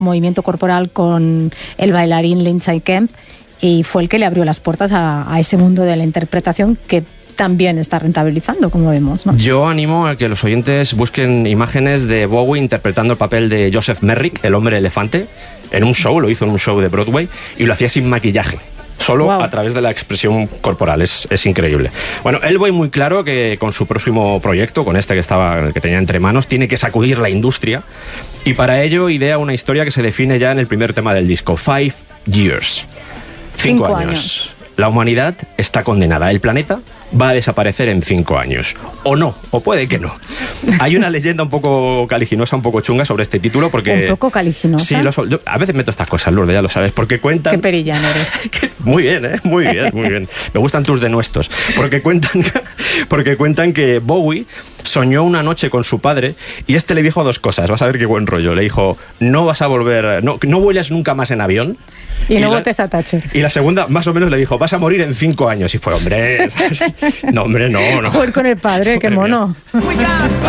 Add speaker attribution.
Speaker 1: movimiento corporal con el bailarín Lindsay Kemp y fue el que le abrió las puertas a ese mundo de la interpretación que también está rentabilizando, como vemos, ¿no?
Speaker 2: Yo animo a que los oyentes busquen imágenes de Bowie interpretando el papel de Joseph Merrick, el hombre elefante, en un show, lo hizo en un show de Broadway, y lo hacía sin maquillaje. Solo a través de la expresión corporal, es increíble. Bueno, él ve muy claro que con su próximo proyecto, con este que tenía entre manos, tiene que sacudir la industria, y para ello idea una historia que se define ya en el primer tema del disco, 5 Years. 5 años. La humanidad está condenada. El planeta va a desaparecer en 5 años. O no, o puede que no. Hay una leyenda un poco caliginosa, un poco chunga sobre este título porque...
Speaker 1: ¿Un poco caliginosa?
Speaker 2: Sí, yo a veces meto estas cosas, Lourdes, ya lo sabes, porque cuentan...
Speaker 1: Qué perillán eres.
Speaker 2: Muy bien, muy bien, muy bien. Me gustan tus denuestos. Porque cuentan que Bowie soñó una noche con su padre y este le dijo dos cosas. Vas a ver qué buen rollo. Le dijo, no vas a volver... No vuelas nunca más en avión.
Speaker 1: Y no votes a Thatcher.
Speaker 2: Y la segunda, más o menos, le dijo, vas a morir en 5 años. Y fue, hombre... No, hombre, no.
Speaker 1: Joder, con el padre, qué mono.